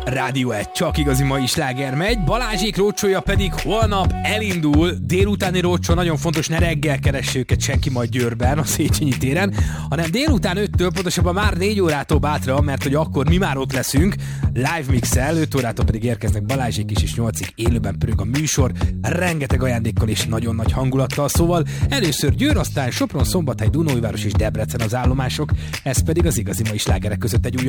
Rádió 1, csak igazi mai sláger megy, Balázsék rócsója pedig holnap elindul, délutáni rócsó, nagyon fontos, ne reggel keresse őket senki majd Győrben, a Széchenyi téren, hanem délután 5-től, pontosabban már 4 órától bátran, mert hogy akkor mi már ott leszünk, live mixel, 5 órától pedig érkeznek Balázsék is, és 8-ig élőben pörög a műsor, rengeteg ajándékkal és nagyon nagy hangulattal, szóval először Győr, aztán Sopron, Szombathely, Dunaújváros és Debrecen az állomások, ez pedig az igazi mai slágerek között egy újabb